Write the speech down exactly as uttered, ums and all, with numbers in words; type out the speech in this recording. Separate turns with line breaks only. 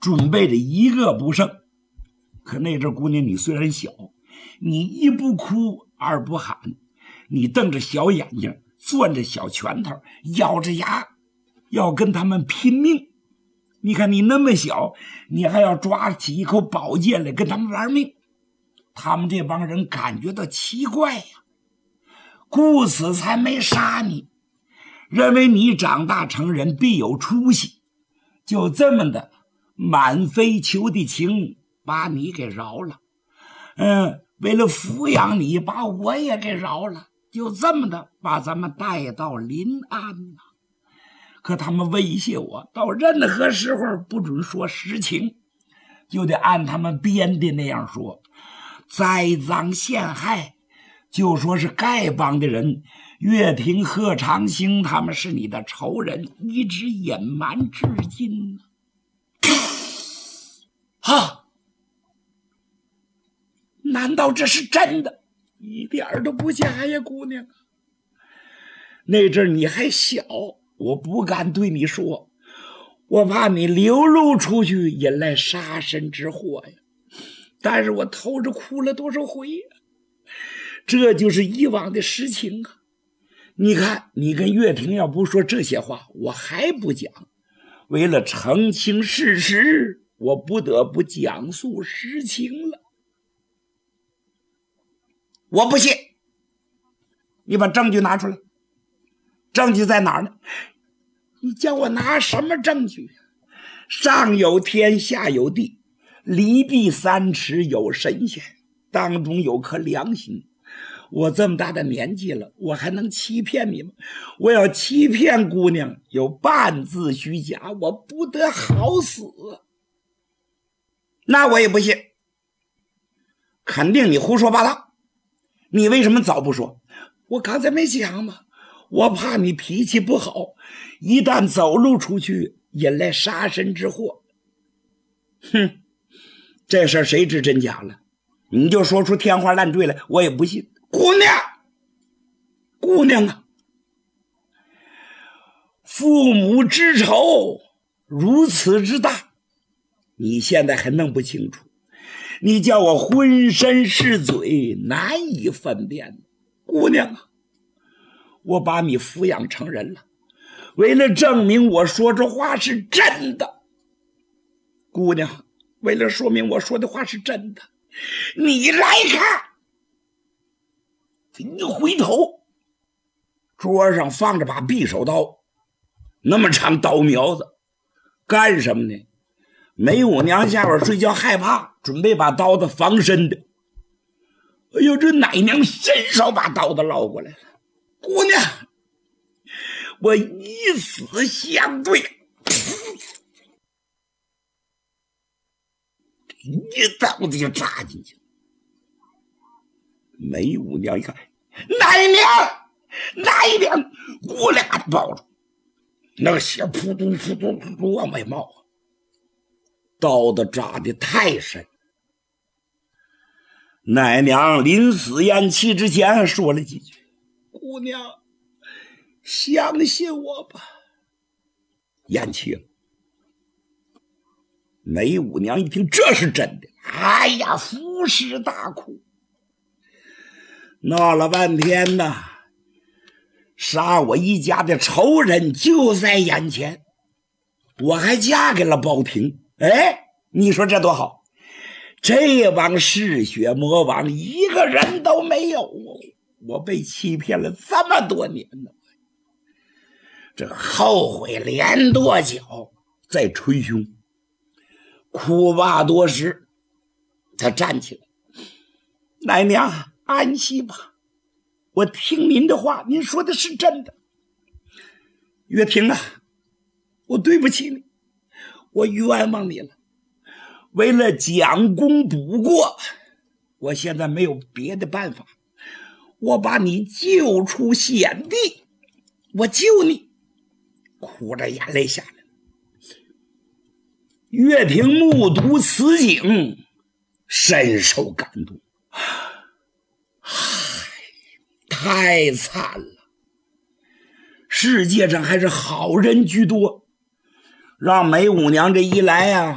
准备的一个不剩。可那阵姑娘你虽然小，你一不哭二不喊，你瞪着小眼睛，攥着小拳头，咬着牙要跟他们拼命。你看你那么小，你还要抓起一口宝剑来跟他们玩命。他们这帮人感觉到奇怪呀，故此才没杀你，认为你长大成人必有出息，就这么的满非求的情把你给饶了。嗯，为了抚养你，把我也给饶了，就这么的把咱们带到临安了。可他们威胁我，到任何时候不准说实情，就得按他们编的那样说，栽赃陷害，就说是丐帮的人岳霆、贺长兴他们是你的仇人，一直隐瞒至今。哈，难道这是真的？一点都不假呀，姑娘。那阵你还小，我不敢对你说，我怕你流露出去引来杀身之祸呀。但是我偷着哭了多少回呀？这就是以往的实情啊。你看你跟岳霆要不说这些话，我还不讲。为了澄清事实，我不得不讲述实情了。我不信，你把证据拿出来。证据在哪儿呢？你叫我拿什么证据？上有天，下有地，离地三尺有神仙，当中有颗良心。我这么大的年纪了，我还能欺骗你吗？我要欺骗姑娘，有半字虚假，我不得好死。那我也不信，肯定你胡说八道。你为什么早不说？我刚才没讲吗？我怕你脾气不好，一旦走露出去引来杀身之祸。哼，这事儿谁知真假了？你就说出天花乱坠来，我也不信。姑娘，姑娘啊，父母之仇如此之大，你现在还弄不清楚，你叫我浑身是嘴，难以分辨。姑娘啊，我把你抚养成人了，为了证明我说这话是真的。姑娘，为了说明我说的话是真的，你来看。一回头，桌上放着把匕首刀，那么长刀苗子，干什么呢？梅五娘下边睡觉害怕，准备把刀子防身的。哎呦，这奶娘伸手把刀子捞过来了。姑娘，我以死相对，一刀子就扎进去了。梅五娘一看，奶娘，奶娘，我俩抱住，那个血扑通扑通扑通往外冒，刀子扎得太深。奶娘临死咽气之前还说了几句：“姑娘，相信我吧。”咽气了。梅五娘一听这是真的，哎呀，伏尸大哭。闹了半天呐，杀我一家的仇人就在眼前，我还嫁给了包廷。哎，你说这多好，这帮嗜血魔王一个人都没有，我被欺骗了这么多年了，这个后悔连跺脚，再捶胸，哭罢多时，他站起来：“奶娘，安息吧，我听您的话，您说的是真的。岳霆啊，我对不起你，我冤枉你了。为了将功补过，我现在没有别的办法，我把你救出险地，我救你。”哭着眼泪下来了。岳霆目睹此景，深受感动。太惨了，世界上还是好人居多，让梅五娘这一来啊，